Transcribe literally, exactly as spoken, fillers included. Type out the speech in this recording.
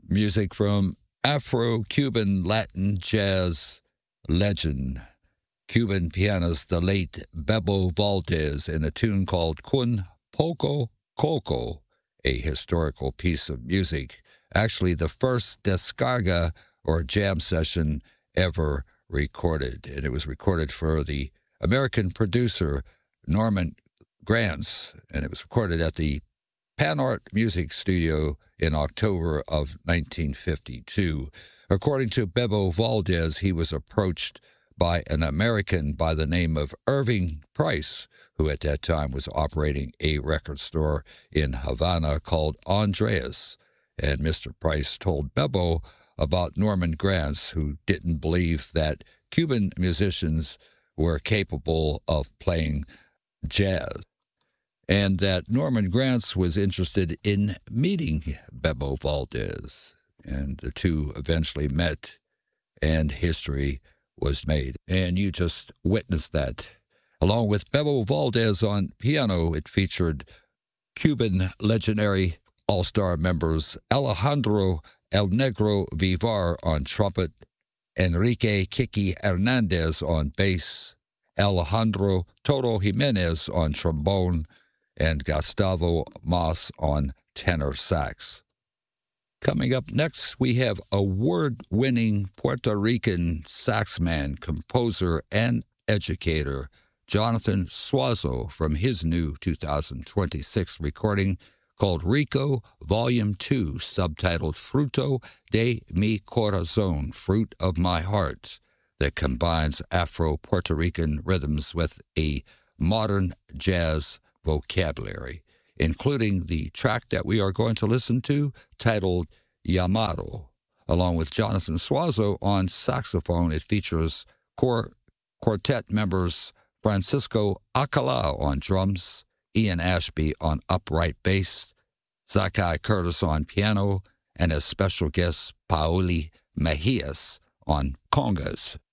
Music from Afro-Cuban Latin jazz legend, Cuban pianist the late Bebo Valdez, in a tune called Kun Poco Coco, a historical piece of music, actually the first descarga or jam session ever recorded. And it was recorded for the American producer Norman Granz, and it was recorded at the Panart Music Studio in October of nineteen fifty-two. According to Bebo Valdez, he was approached by an American by the name of Irving Price, who at that time was operating a record store in Havana called Andreas. And Mister Price told Bebo about Norman Granz, who didn't believe that Cuban musicians were capable of playing jazz, and that Norman Granz was interested in meeting Bebo Valdez. And the two eventually met, and history was made. And you just witnessed that. Along with Bebo Valdez on piano, it featured Cuban legendary all-star members Alejandro El Negro Vivar on trumpet, Enrique Kiki Hernandez on bass, Alejandro Toto Jimenez on trombone, and Gustavo Mas on tenor sax. Coming up next, we have award-winning Puerto Rican saxman, composer, and educator Jonathan Suazo from his new two thousand twenty-six recording called Rico Volume two, subtitled Fruto de mi Corazón, Fruit of My Heart, that combines Afro-Puerto Rican rhythms with a modern jazz vocabulary, including the track that we are going to listen to, titled Llamado. Along with Jonathan Suazo on saxophone, it features core quartet members Francisco Acala on drums, Ian Ashby on upright bass, Zakai Curtis on piano, and as special guest Paoli Mejias on congas.